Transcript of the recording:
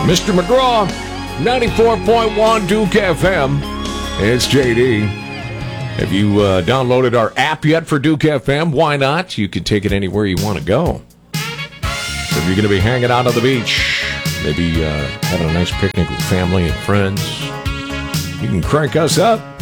Mr. McGraw, 94.1 Duke FM. It's JD. Have you downloaded our app yet for Duke FM? Why not? You can take it anywhere you want to go. So if you're going to be hanging out on the beach, maybe having a nice picnic with family and friends, you can crank us up.